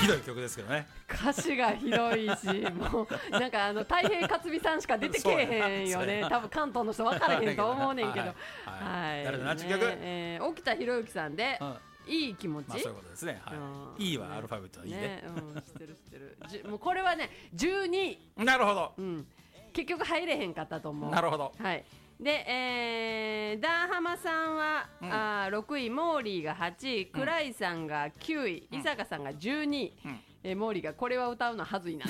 ひどい曲ですけどね。 歌詞がひどいし、もうなんか太平克美さんしか出てけえへんよね。多分関東の人分からへんと思うねんけど。はい。 誰だなちゅう曲？ 沖田博之さんでいい気持ち。 まあそういうことですね。はい。いいはアルファベットのいいね。 知ってる知ってる。もうこれはね12。 なるほど。 結局入れへんかったと思う。 なるほど。 はい。で、ダーハマさんは、6位、モーリーが8位、クライさんが9位、伊坂さんが12位、モーリーがこれは歌うのはずいなって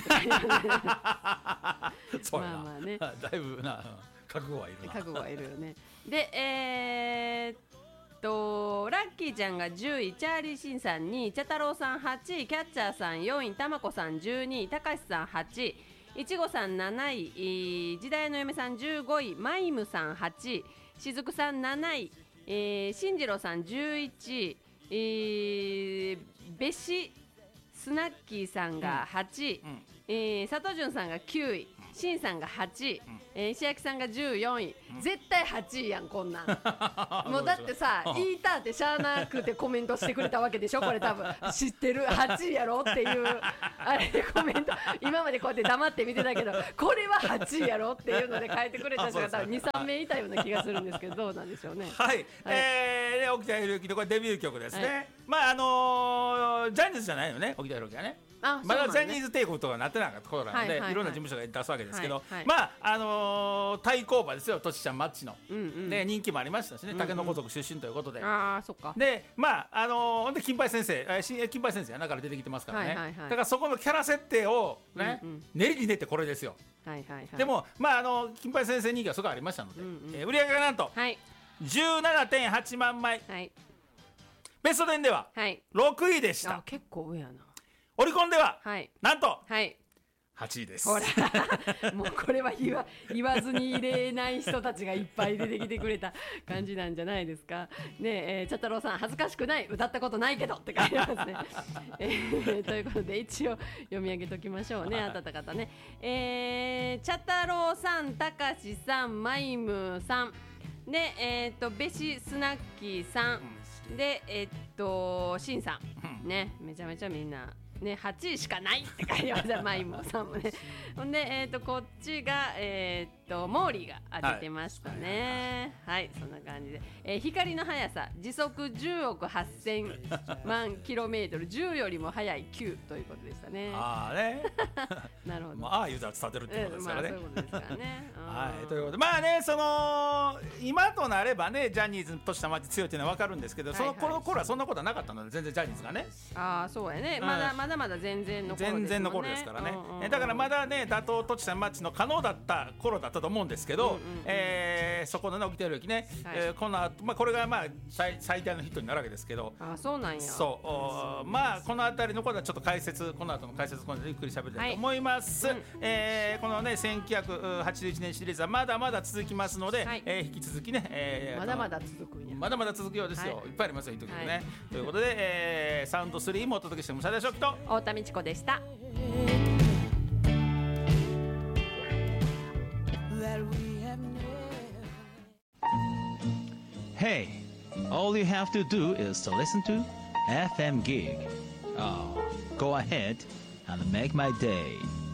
そうやな。まあね、だいぶな覚悟はいるな。 覚悟はいるよね。で、ラッキーちゃんが10位、チャーリーシンさん2位、茶太郎さん8位、キャッチャーさん4位、たまこさん12位、たかしさん8位、いちごさん7位、時代の嫁さん15位、マイムさん8位、しずくさん7位、しんじろうさん11位、べしスナッキーさんが8位、佐藤潤さんが9位、しんさんが8位、石焼さんが14位、絶対8位やんこんなんもうだってさ言いたってしゃあなくてコメントしてくれたわけでしょ。これ多分知ってる8位やろっていうあれでコメント今までこうやって黙って見てたけどこれは8位やろっていうので書いてくれた人が多分 2,3 名いたような気がするんですけどどうなんでしょうね。 はい、沖田博之のこれデビュー曲ですね。まあジャニーズじゃないよね沖田博之はね。まだジャニーズ帝国とかなってなかった頃なのでいろんな事務所が出すわけですけど、まあ対抗馬ですよトシちゃんマッチの、で人気もありましたしね、竹の子族出身ということで、 そっか。 でまあほんで金八先生やなから出てきてますからね、だからそこのキャラ設定をね、練りに練ってこれですよ。でもまあ金八先生人気はそこありましたので、売り上げがなんと 17.8 万枚、ベスト10では6位でした。 結構上やな。 オリコンでは、なんと、8位です。 ほらもうこれは言わずに入れない人たちがいっぱい出てきてくれた感じなんじゃないですかね。茶太郎さん恥ずかしくない歌ったことないけどって書いてますねということで一応読み上げときましょうね。当たった方ね、茶太郎さん、たかしさん、マイムさんで、べしスナッキーさんでしんさんね、めちゃめちゃみんなね、8位しかないって書いてましたマイムさんもね。ほんで、こっちが、モーリーが当ててましたね。はい、そんな感じで、光の速さ時速10億8000万キロメートル、10よりも速い9ということでしたね。なるほど。 まあ言うたら伝ってるってことですからね。 そういうことですからね。 はい、ということでまあね、その今となればねジャニーズとした街強いっていうのは分かるんですけど、その頃はそんなことはなかったので全然ジャニーズがね。 そうやね。まだ全然の頃ですもんね。 全然の頃ですからね。だからまだね打倒とちさんマッチの可能だった頃だったと思うんですけど、そこのね沖田博之ね、この後これがまあ最大のヒットになるわけですけど。 そうなんや。 そうまあこの辺りのことはちょっと解説、この後の解説今度ゆっくり喋りたいと思います。このね1981年シリーズはまだまだ続きますので、引き続きね、 まだまだ続くんや。 まだまだ続くようですよ。いっぱいありますよヒット曲ね。ということで、サウンド3もお届けして武者田翔樹と太田美智子でした。 Hey, all you have to do is to listen to FM Gig. Oh, go ahead and make my day.